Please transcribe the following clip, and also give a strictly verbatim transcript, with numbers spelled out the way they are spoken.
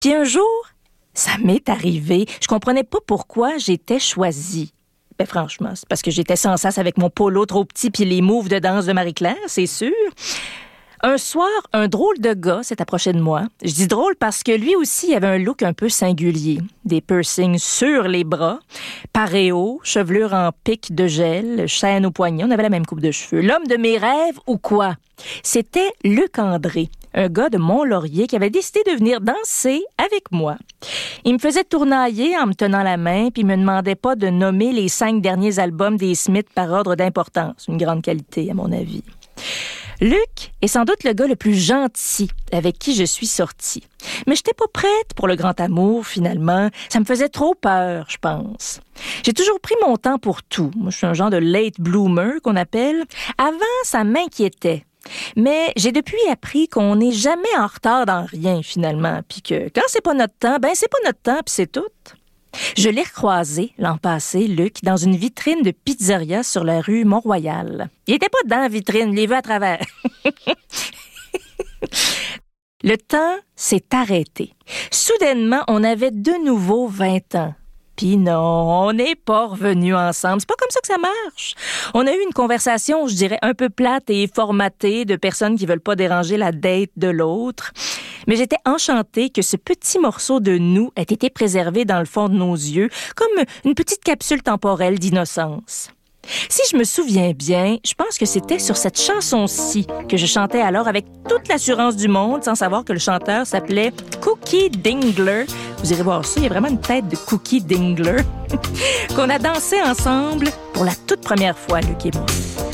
Puis un jour, ça m'est arrivé. Je comprenais pas pourquoi j'étais choisie. Ben franchement, c'est parce que j'étais sans sas avec mon polo trop petit puis les moves de danse de Marie-Claire, c'est sûr. Un soir, un drôle de gars s'est approché de moi. Je dis drôle parce que lui aussi avait un look un peu singulier. Des piercings sur les bras, paréo, chevelure en pic de gel, chaîne au poignet. On avait la même coupe de cheveux. L'homme de mes rêves ou quoi? C'était Luc André, un gars de Mont-Laurier qui avait décidé de venir danser avec moi. Il me faisait tournailler en me tenant la main puis il me demandait pas de nommer les cinq derniers albums des Smiths par ordre d'importance. Une grande qualité, à mon avis. Luc est sans doute le gars le plus gentil avec qui je suis sortie. Mais j'étais pas prête pour le grand amour, finalement. Ça me faisait trop peur, je pense. J'ai toujours pris mon temps pour tout. Moi, je suis un genre de late bloomer qu'on appelle. Avant, ça m'inquiétait. Mais j'ai depuis appris qu'on n'est jamais en retard dans rien, finalement. Puis que quand c'est pas notre temps, ben c'est pas notre temps, puis c'est tout. Je l'ai recroisé l'an passé, Luc, dans une vitrine de pizzeria sur la rue Mont-Royal. Il était pas dans la vitrine, il les vu à travers. Le temps s'est arrêté. Soudainement, on avait de nouveau vingt ans. Puis non, on n'est pas revenus ensemble. C'est pas comme ça que ça marche. On a eu une conversation, je dirais, un peu plate et formatée de personnes qui veulent pas déranger la date de l'autre. Mais j'étais enchantée que ce petit morceau de nous ait été préservé dans le fond de nos yeux, comme une petite capsule temporelle d'innocence. Si je me souviens bien, je pense que c'était sur cette chanson-ci que je chantais alors avec toute l'assurance du monde, sans savoir que le chanteur s'appelait Cookie Dingler. Vous irez voir ça, il y a vraiment une tête de Cookie Dingler. Qu'on a dansé ensemble pour la toute première fois, Luc et moi.